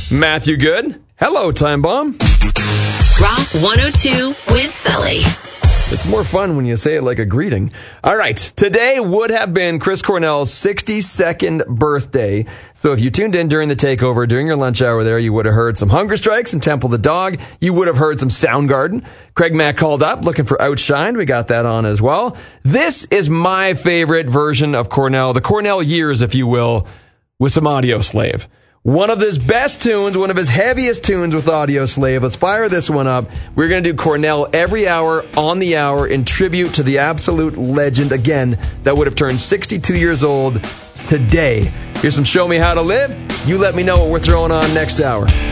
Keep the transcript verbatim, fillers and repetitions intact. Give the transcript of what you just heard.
Matthew Good. Hello, Time Bomb. Rock one oh two with Sully. It's more fun when you say it like a greeting. All right. Today would have been Chris Cornell's sixty-second birthday. So if you tuned in during the takeover, during your lunch hour there, you would have heard some Hunger Strikes and Temple the Dog. You would have heard some Soundgarden. Craig Mack called up looking for Outshined. We got that on as well. This is my favorite version of Cornell, the Cornell years, if you will, with some Audio Slave. One of his best tunes, one of his heaviest tunes with Audio Slave. Let's fire this one up. We're going to do Cornell every hour on the hour in tribute to the absolute legend, again, that would have turned sixty-two years old today. Here's some Show Me How to Live. You let me know what we're throwing on next hour.